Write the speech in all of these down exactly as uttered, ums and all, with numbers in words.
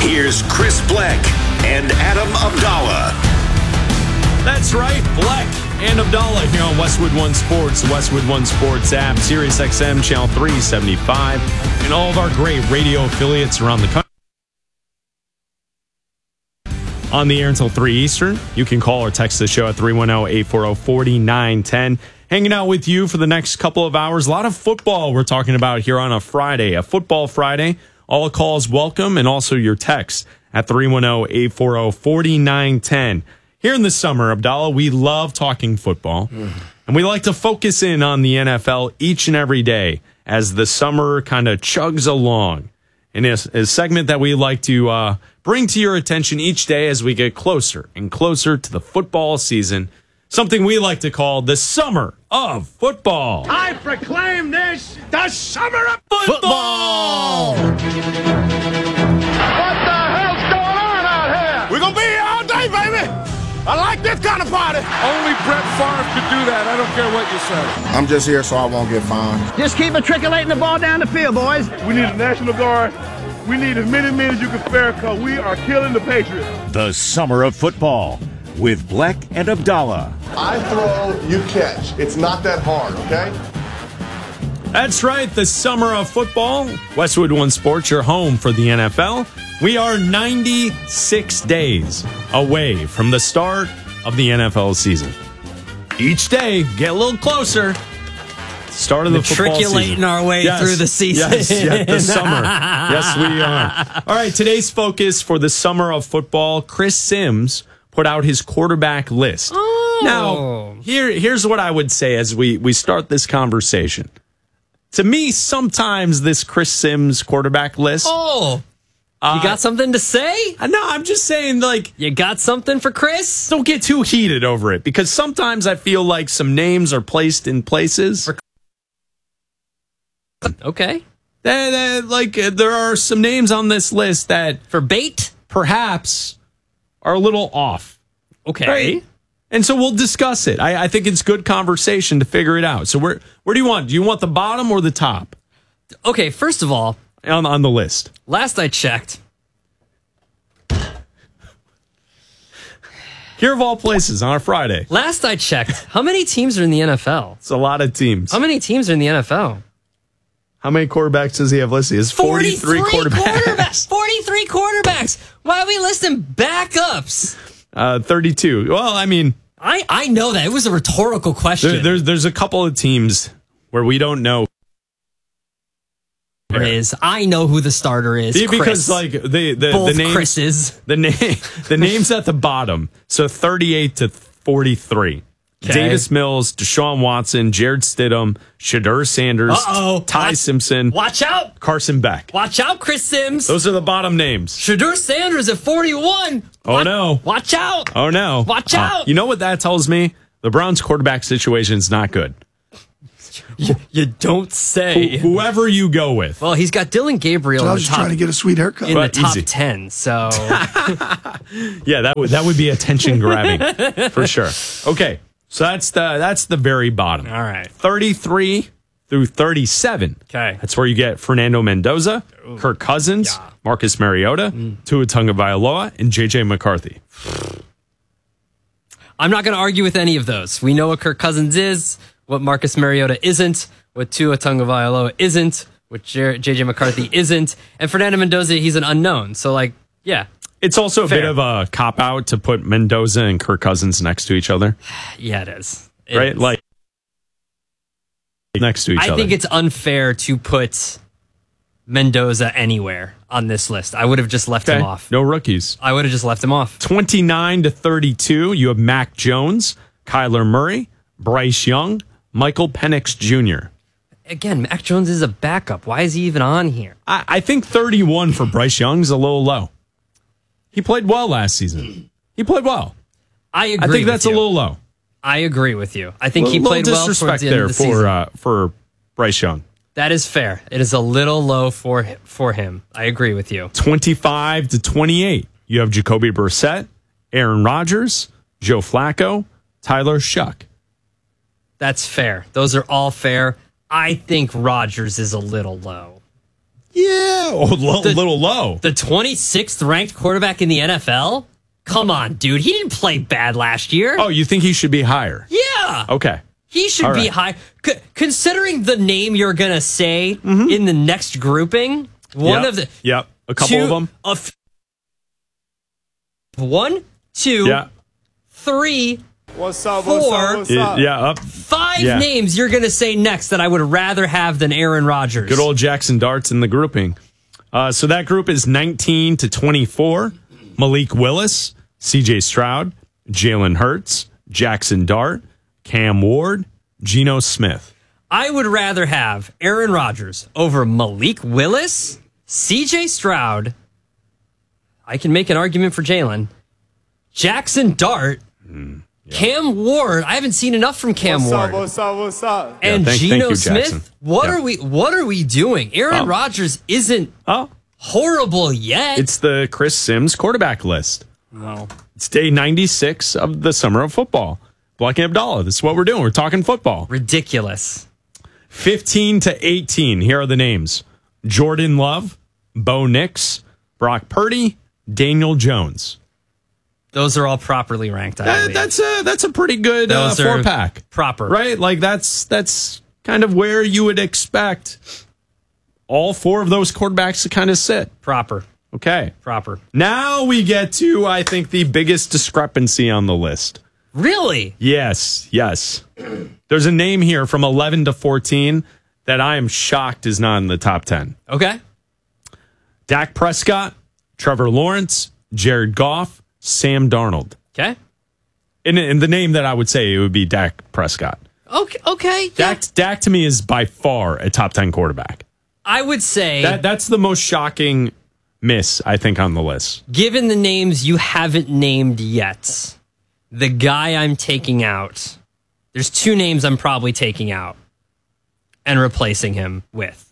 Here's Chris Bleck and Adam Abdallah. That's right, Bleck and Abdallah here on Westwood One Sports, the Westwood One Sports app, Sirius X M, Channel three seventy-five, and all of our great radio affiliates around the country. On the air until three Eastern. You can call or text the show at three one zero, eight four zero, four nine one zero. Hanging out with you for the next couple of hours. A lot of football we're talking about here on a Friday, a football Friday. All calls welcome, and also your text at three one zero, eight four zero, four nine one zero. Here in the summer, Abdallah, we love talking football, mm. and we like to focus in on the N F L each and every day as the summer kind of chugs along. And it's a segment that we like to uh, bring to your attention each day as we get closer and closer to the football season. Something we like to call the summer of football. I proclaim this the summer of football. football. What the hell's going on out here? We're going to be here all day, baby. I like this kind of party. Only Brett Favre could do that. I don't care what you say. I'm just here so I won't get fined. Just keep matriculating the ball down the field, boys. We need a National Guard. We need as many men as you can spare because we are killing the Patriots. The summer of football with Bleck and Abdallah. I throw, you catch. It's not that hard, okay? That's right, the summer of football. Westwood One Sports, your home for the N F L. We are ninety-six days away from the start of the N F L season. Each day, get a little closer. Start of the football season. Matriculating our way yes, through the season. Yes, yes, the summer. Yes, we are. All right, today's focus for the summer of football, Chris Sims put out his quarterback list. Oh. Now, here, here's what I would say as we, we start this conversation. To me, sometimes this Chris Sims quarterback list... Oh, you uh, got something to say? No, I'm just saying, like... You got something for Chris? Don't get too heated over it, because sometimes I feel like some names are placed in places... For Okay. That, that, like, uh, there are some names on this list that... For bait? Perhaps are a little off. Okay. Right? And so we'll discuss it. I, I think it's good conversation to figure it out. So where where do you want? Do you want the bottom or the top? Okay, first of all... On, on the list. Last I checked... Here of all places on a Friday. Last I checked, how many teams are in the N F L? It's a lot of teams. How many teams are in the N F L? How many quarterbacks does he have listed? It's forty-three, forty-three quarterbacks. quarterbacks. forty-three quarterbacks. Why are we listing backups? Uh, thirty-two. Well, I mean... I, I know that. It was a rhetorical question. There, there's, there's a couple of teams where we don't know. There is. I know who the starter is. See, Chris. because like the the, Both the names, Chris's. the name the names at the bottom. So thirty-eight to forty-three. Okay. Davis Mills, Deshaun Watson, Jared Stidham, Shadur Sanders, Uh-oh. Ty Watch, Simpson, Watch out. Carson Beck. Watch out, Chris Sims. Those are the bottom names. Shadur Sanders at forty-one. Oh, Watch, no. Watch out. Oh, no. Watch Uh, out. You know what that tells me? The Browns quarterback situation is not good. You, you don't say. Wh- whoever you go with. Well, he's got Dylan Gabriel So I in was the just top, trying to get a sweet haircut. in But the top easy. ten, so... Yeah, that would that would be attention grabbing for sure. Okay, so that's the that's the very bottom. All right. thirty-three through thirty-seven. Okay. That's where you get Fernando Mendoza, Ooh. Kirk Cousins, Yeah. Marcus Mariota, mm. Tua Tagovailoa, and J J McCarthy. I'm not going to argue with any of those. We know what Kirk Cousins is, what Marcus Mariota isn't, what Tua Tagovailoa isn't, what J J McCarthy isn't, and Fernando Mendoza, he's an unknown. So, like, yeah. It's also a Fair. bit of a cop-out to put Mendoza and Kirk Cousins next to each other. Yeah, it is. It right? is. Like, next to each I other. I think it's unfair to put Mendoza anywhere on this list. I would have just left okay. him off. No rookies. I would have just left him off. twenty-nine to thirty-two, you have Mac Jones, Kyler Murray, Bryce Young, Michael Penix Junior Again, Mac Jones is a backup. Why is he even on here? I, I think thirty-one for Bryce Young is a little low. He played well last season. He played well. I agree. I think that's with a you. little low. I agree with you. I think L- he played little well towards disrespect the end there of the for season. uh, for Bryce Young. That is fair. It is a little low for for him. I agree with you. twenty-five to twenty-eight, you have Jacoby Brissett, Aaron Rodgers, Joe Flacco, Tyler Shuck. That's fair. Those are all fair. I think Rodgers is a little low. Yeah, oh, a The- little low. The twenty-sixth ranked quarterback in the N F L? Come on, dude. He didn't play bad last year. Oh, you think he should be higher? Yeah. Okay. He should All be right. high. C- considering the name you're going to say in the next grouping, one Yep. of the. Yep. A couple two, of them. A f- one, two, Yeah. three, What's up? Four. What's up? What's up? Yeah. Up. five Yeah. names you're going to say next that I would rather have than Aaron Rodgers. Good old Jackson Darts in the grouping. Uh, so that group is nineteen to twenty-four. Malik Willis, C J Stroud, Jalen Hurts, Jackson Dart, Cam Ward, Geno Smith. I would rather have Aaron Rodgers over Malik Willis, C J Stroud. I can make an argument for Jalen. Jackson Dart, Cam Ward. I haven't seen enough from Cam What's Ward. up? What's up? What's up? and thank- thank Geno you, Smith. Jackson. What Yeah. are we? What are we doing? Aaron Oh. Rodgers isn't Oh, horrible yet. it's the Chris Sims quarterback list. no. It's day ninety-six of the summer of football. Black and Abdallah. This is what we're doing. We're talking football. Ridiculous. fifteen to eighteen. Here are the names: Jordan Love, Bo Nix, Brock Purdy, Daniel Jones. Those are all properly ranked. I That- believe. that's a that's a pretty good uh, Those are four pack, proper. right? Like that's that's kind of where you would expect all four of those quarterbacks to kind of sit. Proper. Okay, Proper. now we get to I think the biggest discrepancy on the list. Really? Yes, yes. There's a name here from eleven to fourteen that I am shocked is not in the top ten. Okay. Dak Prescott, Trevor Lawrence, Jared Goff, Sam Darnold. Okay. And, and the name that I would say it would be Dak Prescott. Okay. Okay. Yeah. Dak, Dak to me is by far a top ten quarterback. I would say, That That's the most shocking miss, I think, on the list. given the names you haven't named yet, the guy I'm taking out, there's two names I'm probably taking out and replacing him with.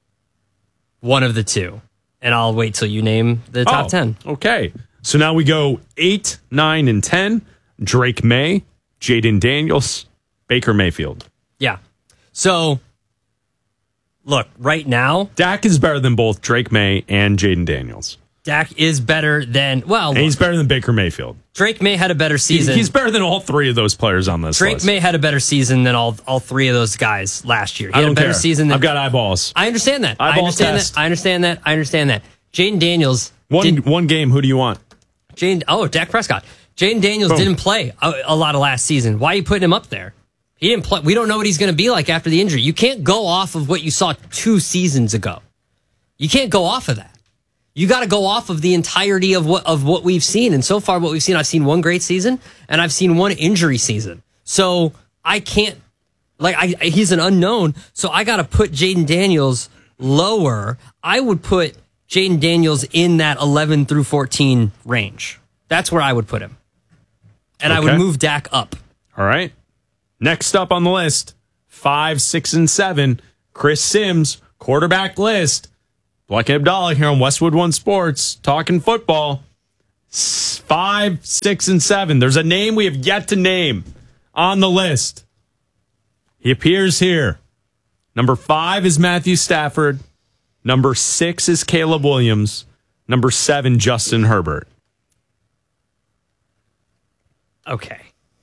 One of the two. And I'll wait till you name the top Oh, ten. Okay. So now we go eight, nine, and ten. Drake May, Jaden Daniels, Baker Mayfield. Yeah. So, look, right now, Dak is better than both Drake May and Jaden Daniels. Dak is better than, well, And he's look, better than Baker Mayfield. Drake May had a better He- season. He's better than all three of those players on this Drake list. May had a better season than all all three of those guys last year. He I had don't a better care. season than I've got eyeballs. I understand that. I Eyeball understand test. that. I understand that. I understand that. Jaden Daniels One did, one game. Who do you want? Jane oh, Dak Prescott. Jaden Daniels Boom. didn't play a, a lot of last season. Why are you putting him up there? He didn't play. We don't know what he's going to be like after the injury. You can't go off of what you saw two seasons ago. You can't go off of that. You got to go off of the entirety of what of what we've seen. And so far, what we've seen, I've seen one great season and I've seen one injury season. So I can't like I, I he's an unknown. So I got to put Jaden Daniels lower. I would put Jaden Daniels in that eleven through fourteen range. That's where I would put him. And I would Okay. move Dak up. All right. Next up on the list, five, six, and seven. Chris Sims, quarterback list. Black and Abdallah here on Westwood One Sports, talking football. S- Five, six, and seven. There's a name we have yet to name on the list. He appears here. Number five is Matthew Stafford. Number six is Caleb Williams. Number seven, Justin Herbert. Okay.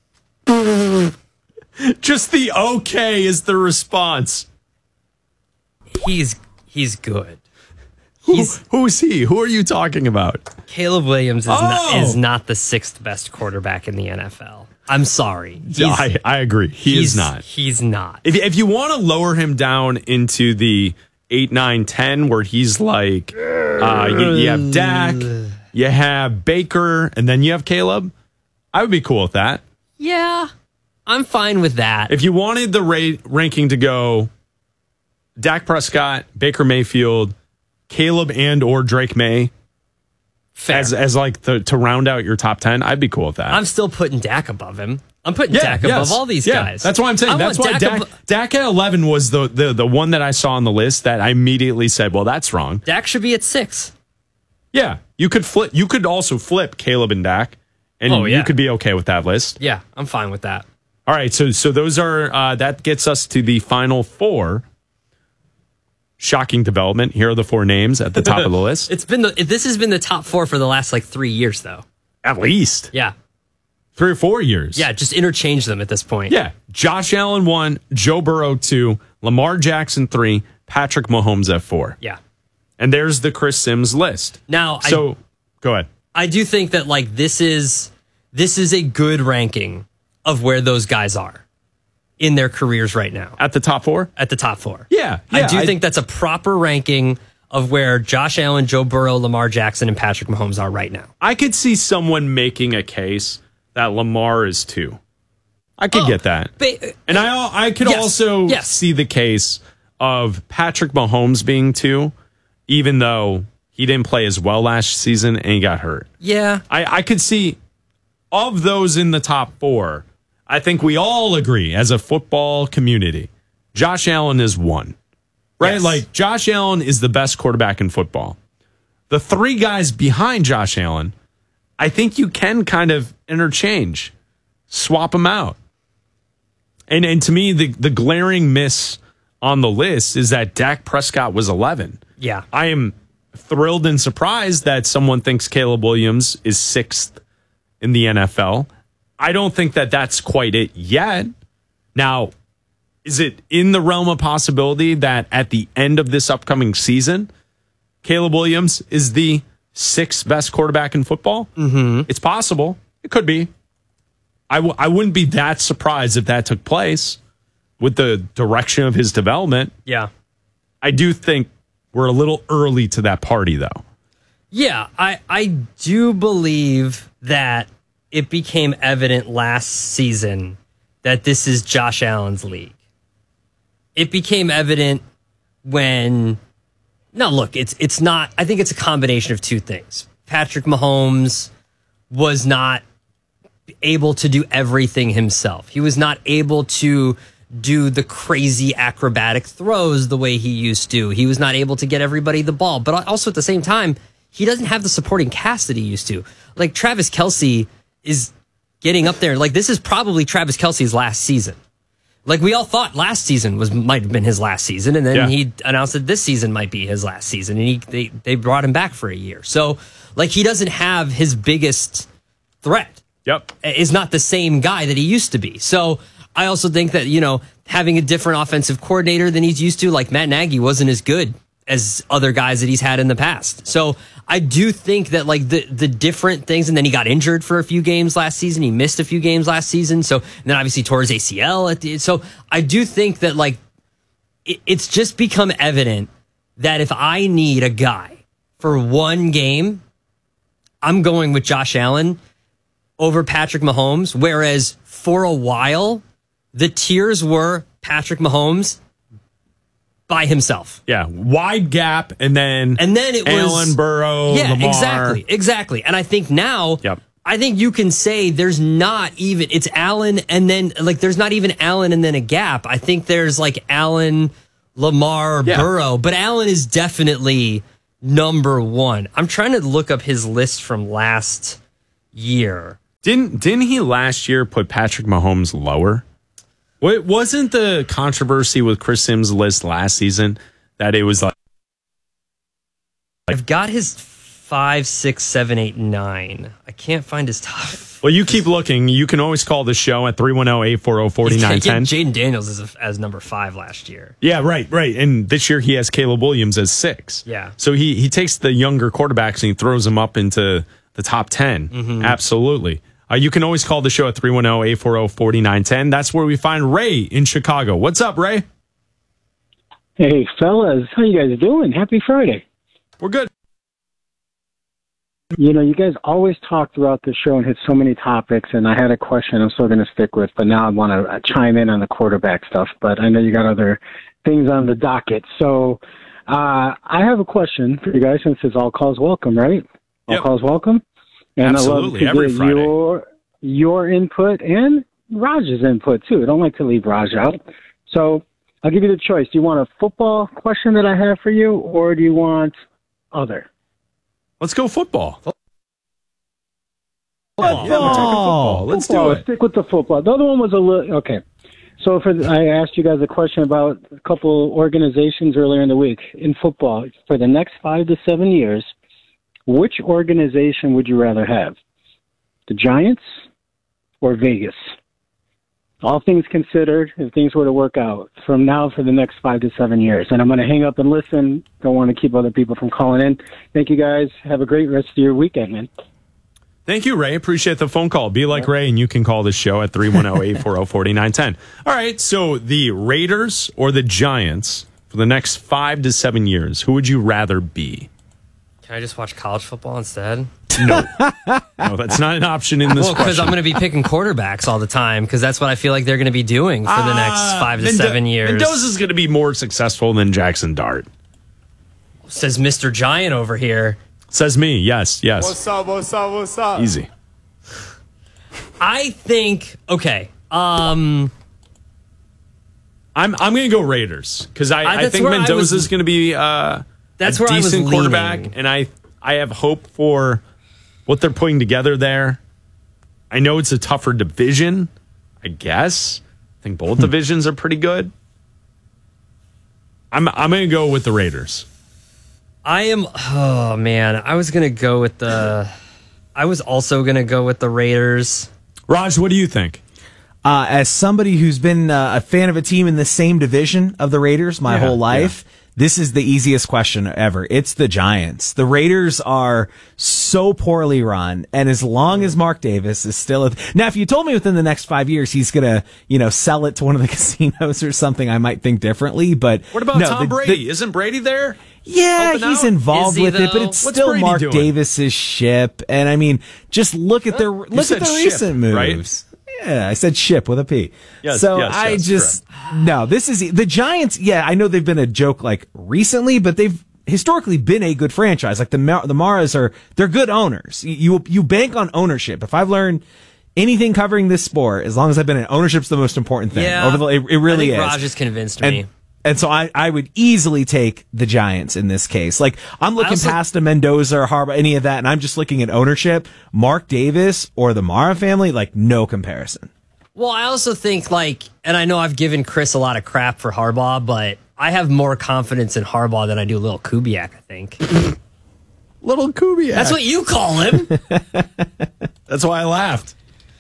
Just the okay is the response. He's he's good. Who, He's who's he? Who are you talking about? Caleb Williams is not Oh! is not the sixth best quarterback in the N F L. I'm sorry. He's, I, I agree. He he's is not. He's not. If, if you want to lower him down into the eight, nine, ten, where he's like, uh, you, you have Dak, you have Baker, and then you have Caleb, I would be cool with that. Yeah, I'm fine with that. If you wanted the rate ranking to go Dak Prescott, Baker Mayfield, Caleb and or Drake May Fair. as as like the, to round out your top ten, I'd be cool with that. I'm still putting Dak above him. I'm putting Dak yes. above all these Yeah, guys. That's why I'm saying. I That's why want Dak, abo- Dak at eleven was the, the the one that I saw on the list that I immediately said, well, that's wrong. Dak should be at six. Yeah, you could flip. You could also flip Caleb and Dak, and Oh, yeah. you could be okay with that list. Yeah, I'm fine with that. All right, so so those are uh, that gets us to the final four. shocking development. Here are the four names at the top of the list. It's been the, this has been the top four for the last like three years, though. At least. Yeah. Three or four years. Yeah, just interchange them at this point. Yeah. Josh Allen one, Joe Burrow two, Lamar Jackson three, Patrick Mahomes at four. Yeah. And there's the Chris Sims list. Now, so I, go ahead. I do think that like this is this is a good ranking of where those guys are in their careers right now. At the top four? At the top four. Yeah. yeah I do I, think that's a proper ranking of where Josh Allen, Joe Burrow, Lamar Jackson, and Patrick Mahomes are right now. I could see someone making a case that Lamar is two. I could oh, get that. Ba- and I I could yes, also yes. see the case of Patrick Mahomes being two, even though he didn't play as well last season and he got hurt. Yeah. I, I could see of those in the top four, I think we all agree as a football community, Josh Allen is one. Right? Yes. Like, Josh Allen is the best quarterback in football. The three guys behind Josh Allen, I think you can kind of interchange, swap them out. And and to me, the, the glaring miss on the list is that Dak Prescott was eleven. Yeah. I am thrilled and surprised that someone thinks Caleb Williams is sixth in the N F L. I don't think that that's quite it yet. Now, is it in the realm of possibility that at the end of this upcoming season, Caleb Williams is the sixth best quarterback in football? Mm-hmm. It's possible. It could be. I, w- I wouldn't be that surprised if that took place with the direction of his development. Yeah. I do think we're a little early to that party, though. Yeah, I, I do believe that it became evident last season that this is Josh Allen's league. It became evident when, no, look, it's it's not, I think it's a combination of two things. Patrick Mahomes was not able to do everything himself. He was not able to do the crazy acrobatic throws the way he used to. He was not able to get everybody the ball. But also at the same time, he doesn't have the supporting cast that he used to. Like Travis Kelce is getting up there. Like this is probably Travis Kelce's last season. Like we all thought last season was might have been his last season, and then yeah. he announced that this season might be his last season, and he they, they brought him back for a year. So like he doesn't have his biggest threat. Yep. Is not the same guy that he used to be. So I also think that, you know, having a different offensive coordinator than he's used to, like Matt Nagy wasn't as good as other guys that he's had in the past. So I do think that like the the different things, and then he got injured for a few games last season. He missed a few games last season. So and then obviously tore his A C L. At the, so I do think that like it, it's just become evident that if I need a guy for one game, I'm going with Josh Allen over Patrick Mahomes. Whereas for a while, the tiers were Patrick Mahomes by himself. Yeah, wide gap, and then and then it was Allen, Burrow, yeah, Lamar. exactly, exactly. And I think now, yep. I think you can say there's not even it's Allen, and then like there's not even Allen and then a gap. I think there's like Allen, Lamar, yeah. Burrow, but Allen is definitely number one. I'm trying to look up his list from last year. Didn't didn't he last year put Patrick Mahomes lower? What wasn't the controversy with Chris Sims' list last season that it was like I've got his five, six, seven, eight, nine. I can't find his top. Well, you keep looking. You can always call the show at three one zero, eight four zero, four nine one zero. Jaden Daniels is a, as number five last year. Yeah, right, right. And this year he has Caleb Williams as six. Yeah. So he he takes the younger quarterbacks and he throws them up into the top ten. Mm-hmm. Absolutely. Uh, you can always call the show at three one zero, eight four zero, four nine one zero. That's where we find Ray in Chicago. What's up, Ray? Hey, fellas. How you guys doing? Happy Friday. We're good. You know, you guys always talk throughout the show and hit so many topics, and I had a question I'm still going to stick with, but now I want to chime in on the quarterback stuff, but I know you got other things on the docket. So uh, I have a question for you guys, since it's all calls welcome, right? All yep. calls welcome. And Absolutely, I love to every get Friday. Your, your input and Raj's input, too. I don't like to leave Raj out. So I'll give you the choice. Do you want a football question that I have for you, or do you want other? Let's go football. Football. Football. Yeah, we're talking football. Let's football. do Let's it. stick with the football. The other one was a little... Okay. So for the, I asked you guys a question about a couple organizations earlier in the week in football. For the next five to seven years, which organization would you rather have? The Giants or Vegas? All things considered, if things were to work out from now for the next five to seven years. And I'm going to hang up and listen. Don't want to keep other people from calling in. Thank you, guys. Have a great rest of your weekend, man. Thank you, Ray. Appreciate the phone call. Be like Ray, and you can call the show at three one zero, eight four zero, four nine one zero. All right, so the Raiders or the Giants for the next five to seven years, who would you rather be? Can I just watch college football instead? No. No, that's not an option in this Well, because question. I'm going to be picking quarterbacks all the time because that's what I feel like they're going to be doing for the next Uh, five to Mendo- seven years. Mendoza's going to be more successful than Jackson Dart. Says Mister Giant over here. Says me. Yes, yes. What's up, what's up, what's up? Easy. I think, okay. Um, I'm I'm going to go Raiders because I, I- I that's think where I Mendoza's was- going to be uh, That's a where I was decent quarterback, leaning. and I I have hope for what they're putting together there. I know it's a tougher division, I guess. I think both divisions are pretty good. I'm I'm going to go with the Raiders. I am, oh man, I was going to go with the, I was also going to go with the Raiders. Raj, what do you think? Uh, as somebody who's been uh, a fan of a team in the same division of the Raiders my Yeah, whole life, yeah. this is the easiest question ever. It's the Giants. The Raiders are so poorly run, and as long as Mark Davis is still a, now, if you told me within the next five years he's gonna, you know, sell it to one of the casinos or something, I might think differently. But What about no, Tom the- Brady? the- Isn't Brady there? Yeah, Helping he's out? involved Is he, with it, but though? it's What's still Brady Mark doing? Davis's ship. And I mean, just look at their look at said the ship, recent right? moves. Yeah, I said ship with a P. Yes, so yes, I yes, just no. This is the Giants. Yeah, I know they've been a joke like recently, but they've historically been a good franchise. Like the Mar- the Maras are, they're good owners. You you bank on ownership. If I've learned anything covering this sport, as long as I've been in, ownership's the most important thing. Yeah, Over the, it, it really I think is. Raj has convinced And- me. And so I, I would easily take the Giants in this case. Like, I'm looking also- past a Mendoza or Harbaugh, any of that, and I'm just looking at ownership. Mark Davis or the Mara family, like, no comparison. Well, I also think, like, and I know I've given Chris a lot of crap for Harbaugh, but I have more confidence in Harbaugh than I do Lil Kubiak, I think. Little Kubiak. That's what you call him. That's why I laughed.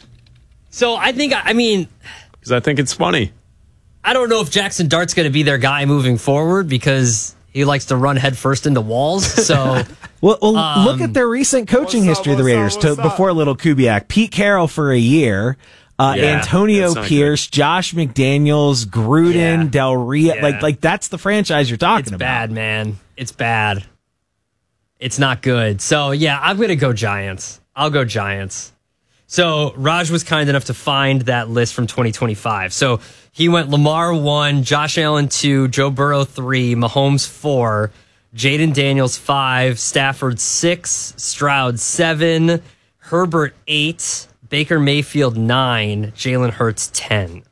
So I think, I mean, Because I think it's funny. I don't know if Jackson Dart's going to be their guy moving forward because he likes to run headfirst into walls. So Well, well Um, look at their recent coaching what's up, history of the what's up, Raiders what's to, up? before Little Kubiak. Pete Carroll for a year. Uh, Yeah, Antonio that's not Pierce, Josh McDaniels, Gruden, Yeah. Del Rio. Yeah. Like, like that's the franchise you're talking it's about. bad, man. It's bad. It's not good. So yeah, I'm going to go Giants. I'll go Giants. So Raj was kind enough to find that list from twenty twenty-five. So he went Lamar one, Josh Allen two, Joe Burrow three, Mahomes four, Jaden Daniels five, Stafford six, Stroud seven, Herbert eight, Baker Mayfield nine, Jalen Hurts ten.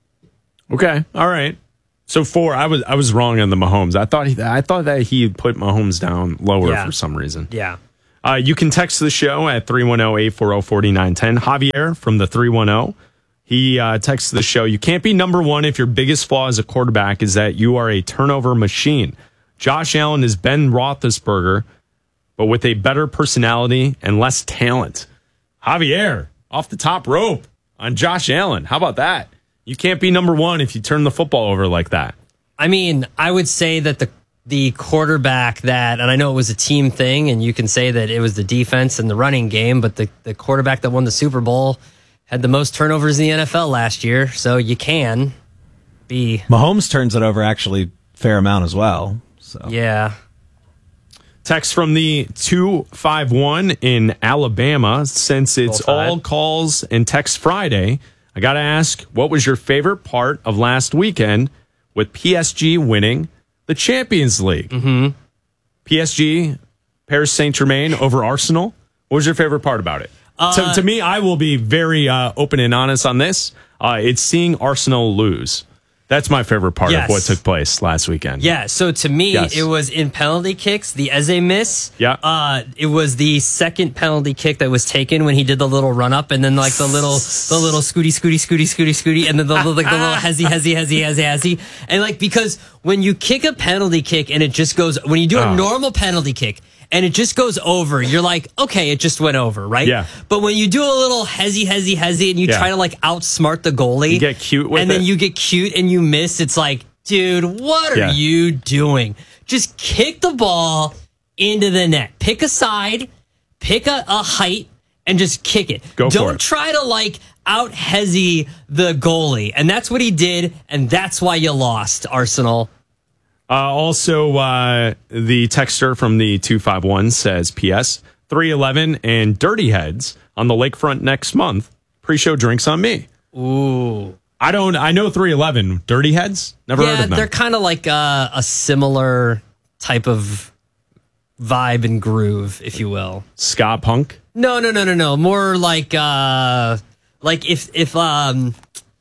Okay, all right. So four. I was I was wrong on the Mahomes. I thought he, I thought that he put Mahomes down lower Yeah. for some reason. Yeah. Uh, you can text the show at three one zero, eight four zero, four nine one zero. Javier from the three one zero. He uh, texts the show. You can't be number one if your biggest flaw as a quarterback is that you are a turnover machine. Josh Allen is Ben Roethlisberger, but with a better personality and less talent. Javier, off the top rope on Josh Allen. How about that? You can't be number one if you turn the football over like that. I mean, I would say that the the quarterback that, and I know it was a team thing, and you can say that it was the defense and the running game, but the, the quarterback that won the Super Bowl had the most turnovers in the N F L last year, so you can be. Mahomes turns it over actually fair amount as well. So Yeah. Text from the two five one in Alabama. Since it's Roll Tide. all calls and text Friday, I got to ask, what was your favorite part of last weekend with P S G winning the Champions League? Mm-hmm. P S G, Paris Saint-Germain over Arsenal. What was your favorite part about it? Uh, to, to me, I will be very uh, open and honest on this. Uh, it's seeing Arsenal lose. That's my favorite part Yes. of what took place last weekend. Yeah, so to me, Yes. it was in penalty kicks, the Eze miss. Yeah. Uh, it was the second penalty kick that was taken when he did the little run up and then like the little, the little scooty, scooty, scooty, scooty, scooty, and then the, like, the little hezzy, hezzy, hezzy, hezzy, hezzy. And like, because when you kick a penalty kick and it just goes, when you do a Oh. normal penalty kick, and it just goes over, you're like, okay, it just went over, right? Yeah. But when you do a little hezzy, hezzy, hezzy, and you Yeah. try to like outsmart the goalie, You get cute with and then it. you get cute and you miss, it's like, dude, what are Yeah. you doing? Just kick the ball into the net. Pick a side, pick a, a height, and just kick it. Go for Don't it. try to like out hezzy the goalie. And that's what he did, and that's why you lost, Arsenal. Uh, also, uh, the texter from the two five one says, P S three eleven and Dirty Heads on the lakefront next month. Pre-show drinks on me. Ooh. I don't, I know three eleven. Dirty Heads? Never heard Yeah, of them. they're kind of like a, a similar type of vibe and groove, if you will. Ska punk? No, no, no, no, no. More like, uh, like if, if, um,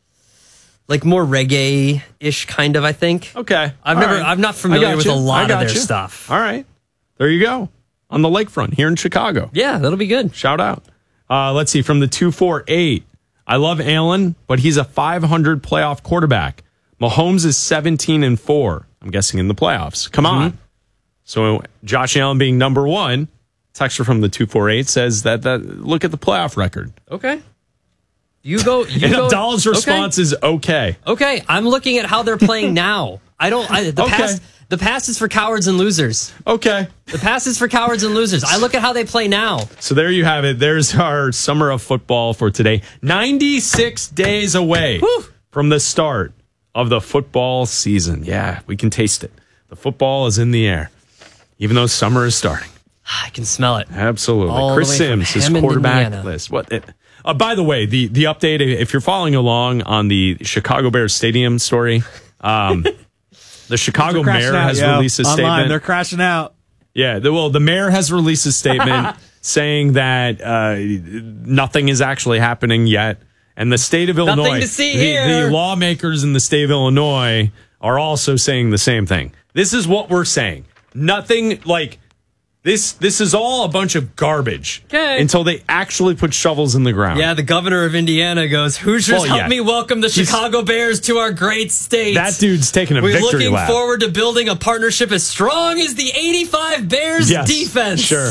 like more reggae-ish kind of, I think. Okay. I've All never, right. I'm not I familiar got with you. a I lot of got their you. stuff. All right. There you go. On the lakefront here in Chicago. Yeah, that'll be good. Shout out. Uh, let's see. From the two four eight. I love Allen, but he's a five hundred playoff quarterback. Mahomes is seventeen and four. I'm guessing in the playoffs. Come on. Mm-hmm. So Josh Allen being number one. Texter from the two four eight says that, that look at the playoff record. Okay. You go. You And go. Abdallah's response okay. is okay. Okay, I'm looking at how they're playing now. I don't. I, the Okay. past. The past is for cowards and losers. Okay. The past is for cowards and losers. I look at how they play now. So there you have it. There's our summer of football for today. ninety-six days away Whew. from the start of the football season. Yeah, we can taste it. The football is in the air, even though summer is starting. I can smell it. Absolutely. All the Chris way from Sims, his Hammond, quarterback Indiana. list. What? It, uh, by the way, the the update. If you're following along on the Chicago Bears stadium story, um, the Chicago They're crashing mayor out, has yo. released a Online, statement. they're crashing out. Yeah, the, well, the mayor has released a statement saying that uh, nothing is actually happening yet, and the state of Nothing Illinois, to see the, here. the lawmakers in the state of Illinois are also saying the same thing. This is what we're saying. Nothing like this. This is all a bunch of garbage 'Kay. until they actually put shovels in the ground. Yeah, the governor of Indiana goes, Hoosiers, Well, help yeah. me welcome the He's- Chicago Bears to our great state. That dude's taking a We're victory looking lap. forward to building a partnership as strong as the eighty-five Bears Yes, defense. Sure.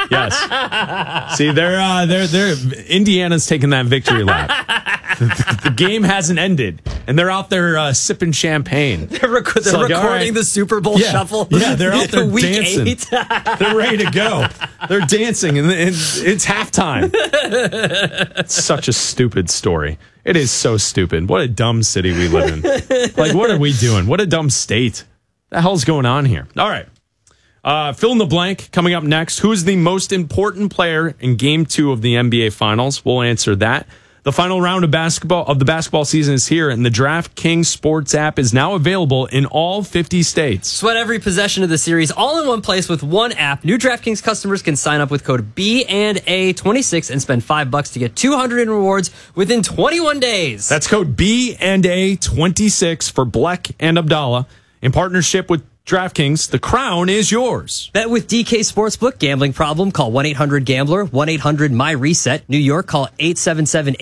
Yes. See, they're uh, they're they're Indiana's taking that victory lap. the, the game hasn't ended, and they're out there uh, sipping champagne. They're, rec- It's they're like, all recording right. the Super Bowl Yeah. shuffle. Yeah, they're out there Week dancing. eight. They're ready to go. They're dancing, and it's, it's halftime. It's such a stupid story. It is so stupid. What a dumb city we live in. Like, what are we doing? What a dumb state. The hell's going on here? All right. Uh, fill in the blank coming up next. Who is the most important player in game two of the N B A Finals? We'll answer that. The final round of basketball of the basketball season is here, and the DraftKings Sports app is now available in all fifty states. Sweat every possession of the series all in one place with one app. New DraftKings customers can sign up with code B and A twenty-six and spend five bucks to get two hundred in rewards within twenty-one days. That's code B and A twenty-six for Bleck and Abdallah. In partnership with DraftKings, the crown is yours. Bet with D K Sportsbook. Gambling problem? Call one eight hundred gambler, one eight hundred my reset. New York, call eight seven seven